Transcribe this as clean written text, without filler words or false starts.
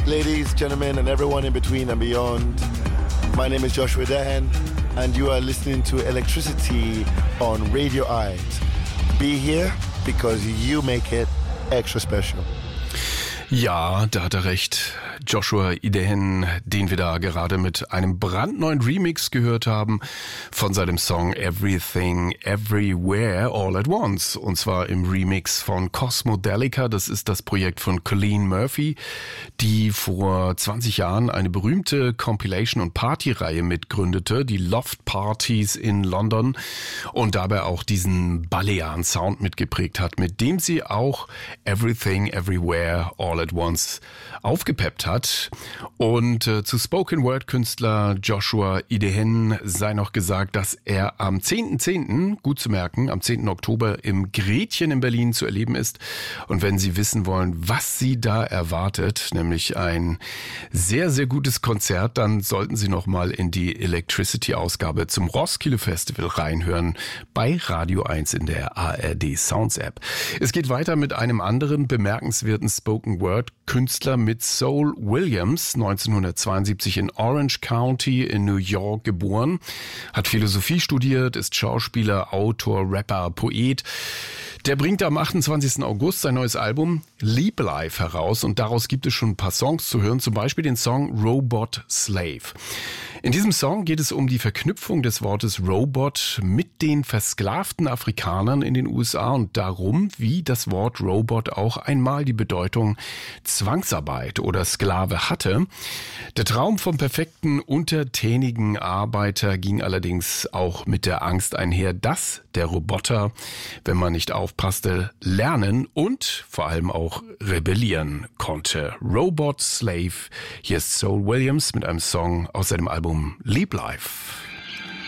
ladies, gentlemen, and everyone in between and beyond. My name is Joshua Dahan, and you are listening to Electricity on Radio Eyes. Be here because you make it extra special. Ja, da hat er recht. Joshua Idehen, den wir da gerade mit einem brandneuen Remix gehört haben von seinem Song Everything, Everywhere, All at Once. Und zwar im Remix von Cosmodelica. Das ist das Projekt von Colleen Murphy, die vor 20 Jahren eine berühmte Compilation- und Partyreihe mitgründete, die Loft Parties in London, und dabei auch diesen Balearen-Sound mitgeprägt hat, mit dem sie auch Everything, Everywhere, All at Once aufgepeppt hat. Und zu Spoken-Word-Künstler Joshua Idehen sei noch gesagt, dass er am 10.10., gut zu merken, am 10. Oktober im Gretchen in Berlin zu erleben ist. Und wenn Sie wissen wollen, was Sie da erwartet, nämlich ein sehr, sehr gutes Konzert, dann sollten Sie noch mal in die Electricity-Ausgabe zum Roskilde Festival reinhören bei Radio 1 in der ARD Sounds App. Es geht weiter mit einem anderen bemerkenswerten Spoken-Word-Künstler mit Soul Williams, 1972 in Orange County in New York geboren, hat Philosophie studiert, ist Schauspieler, Autor, Rapper, Poet. Der bringt am 28. August sein neues Album Leap Life heraus und daraus gibt es schon ein paar Songs zu hören, zum Beispiel den Song Robot Slave. In diesem Song geht es um die Verknüpfung des Wortes Robot mit den versklavten Afrikanern in den USA und darum, wie das Wort Robot auch einmal die Bedeutung Zwangsarbeit oder Sklave hatte. Der Traum vom perfekten, untertänigen Arbeiter ging allerdings auch mit der Angst einher, dass der Roboter, wenn man nicht aufpasste, lernen und vor allem auch rebellieren konnte. Robot Slave, hier ist Soul Williams mit einem Song aus seinem Album Leap Life.